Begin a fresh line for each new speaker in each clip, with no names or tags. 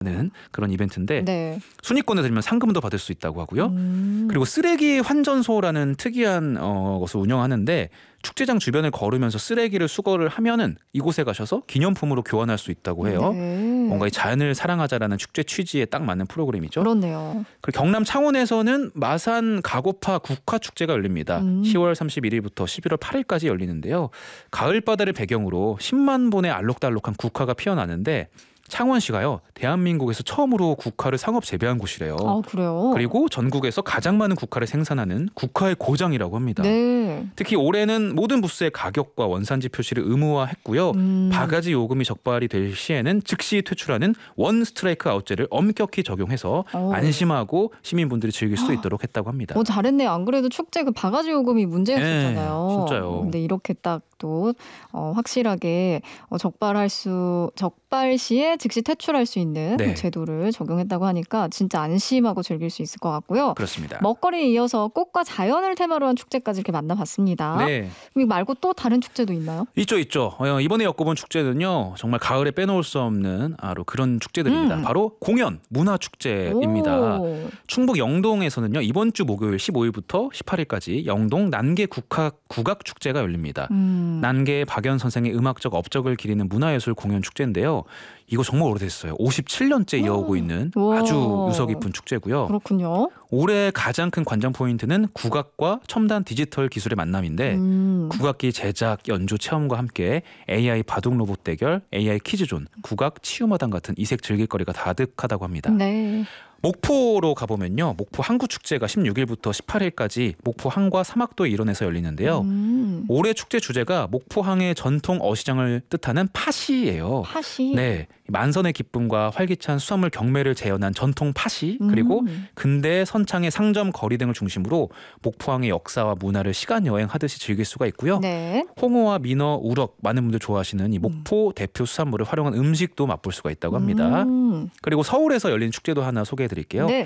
는 그런 이벤트인데
네.
순위권에 들면 상금도 받을 수 있다고 하고요. 그리고 쓰레기 환전소라는 특이한 것을 운영하는데 축제장 주변을 걸으면서 쓰레기를 수거를 하면은 이곳에 가셔서 기념품으로 교환할 수 있다고 해요.
네.
뭔가 이 자연을 사랑하자라는 축제 취지에 딱 맞는 프로그램이죠.
그렇네요.
그리고 경남 창원에서는 마산 가고파 국화 축제가 열립니다. 10월 31일부터 11월 8일까지 열리는데요. 가을 바다를 배경으로 10만 본의 알록달록한 국화가 피어나는데 창원시가요, 대한민국에서 처음으로 국화를 상업 재배한 곳이래요.
아, 그래요?
그리고 전국에서 가장 많은 국화를 생산하는 국화의 고장이라고 합니다.
네.
특히 올해는 모든 부스의 가격과 원산지 표시를 의무화했고요. 바가지 요금이 적발이 될 시에는 즉시 퇴출하는 원 스트라이크 아웃제를 엄격히 적용해서 안심하고 시민분들이 즐길 수 있도록 했다고 합니다.
잘했네요. 안 그래도 축제 그 바가지 요금이 문제였었잖아요.
네, 진짜요.
근데 이렇게 딱 또 확실하게 적발 시에 즉시 퇴출할 수 있는
네.
제도를 적용했다고 하니까 진짜 안심하고 즐길 수 있을 것 같고요.
그렇습니다.
먹거리에 이어서 꽃과 자연을 테마로 한 축제까지 이렇게 만나봤습니다.
네.
이거 말고 또 다른 축제도 있나요?
있죠. 이번에 엮어본 축제는요, 정말 가을에 빼놓을 수 없는 그런 축제들입니다. 바로 공연, 문화축제입니다. 충북 영동에서는요, 이번 주 목요일 15일부터 18일까지 영동 난계 국악 축제가 열립니다. 난계 박연 선생의 음악적 업적을 기리는 문화예술 공연 축제인데요. 이거 정말 오래됐어요. 57년째 이어오고 있는 아주 유서 깊은 축제고요.
그렇군요.
올해 가장 큰 관전 포인트는 국악과 첨단 디지털 기술의 만남인데 국악기 제작, 연주 체험과 함께 AI 바둑 로봇 대결, AI 퀴즈존, 국악 치유마당 같은 이색 즐길거리가 가득하다고 합니다.
네.
목포로 가보면요. 목포 항구축제가 16일부터 18일까지 목포 항과 사막도의 일원에서 열리는데요. 올해 축제 주제가 목포항의 전통 어시장을 뜻하는 팥이에요.
팥이?
네. 만선의 기쁨과 활기찬 수산물 경매를 재현한 전통 팥이, 그리고 근대 선창의 상점 거리 등을 중심으로 목포항의 역사와 문화를 시간 여행하듯이 즐길 수가 있고요.
네.
홍어와 민어, 우럭 많은 분들 좋아하시는 이 목포 대표 수산물을 활용한 음식도 맛볼 수가 있다고 합니다. 그리고 서울에서 열린 축제도 하나 소개해드릴게요.
네.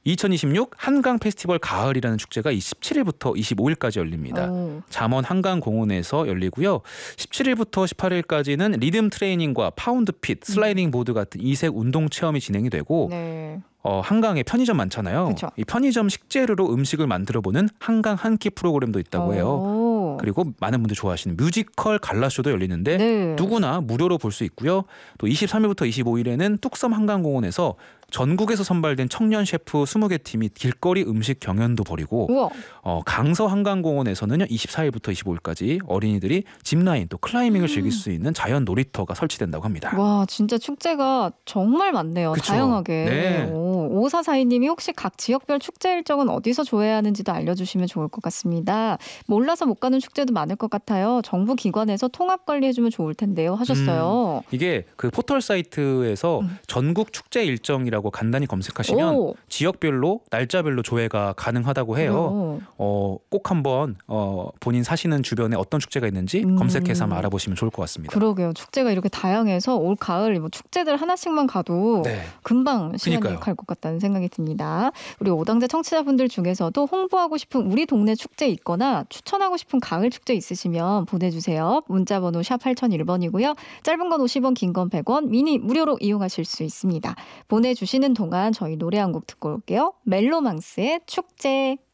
2026 한강 페스티벌 가을이라는 축제가 27일부터 25일까지 열립니다. 잠원 한강공원에서 열리고요. 17일부터 18일까지는 리듬 트레이닝과 파운드 핏, 슬라이딩 보드 같은 이색 운동 체험이 진행이 되고
네.
한강에 편의점 많잖아요.
그쵸.
이 편의점 식재료로 음식을 만들어보는 한강 한 끼 프로그램도 있다고 해요. 그리고 많은 분들 좋아하시는 뮤지컬 갈라쇼도 열리는데
네.
누구나 무료로 볼 수 있고요. 또 23일부터 25일에는 뚝섬 한강공원에서 전국에서 선발된 청년 셰프 20개 팀이 길거리 음식 경연도 벌이고,
우와.
강서 한강공원에서는요 24일부터 25일까지 어린이들이 짚라인 또 클라이밍을 즐길 수 있는 자연 놀이터가 설치된다고 합니다.
와, 진짜 축제가 정말 많네요.
그쵸?
다양하게.
네.
5442님이 혹시 각 지역별 축제 일정은 어디서 조회해야 하는지도 알려주시면 좋을 것 같습니다. 몰라서 못 가는 축제도 많을 것 같아요. 정부 기관에서 통합 관리해주면 좋을 텐데요. 하셨어요.
이게 그 포털 사이트에서 전국 축제 일정이라고 간단히 검색하시면 지역별로 날짜별로 조회가 가능하다고 해요. 꼭 한번 본인 사시는 주변에 어떤 축제가 있는지 검색해서 한번 알아보시면 좋을 것 같습니다.
그러게요. 축제가 이렇게 다양해서 올 가을 축제들 하나씩만 가도 금방 시간이 갈 것 같다는 생각이 듭니다. 우리 오당제 청취자분들 중에서도 홍보하고 싶은 우리 동네 축제 있거나 추천하고 싶은 가을 축제 있으시면 보내주세요. 문자번호 샵 8001번이고요. 짧은 건 50원, 긴 건 100원, 미니 무료로 이용하실 수 있습니다. 보내주시는 동안 저희 노래 한 곡 듣고 올게요. 멜로망스의 축제.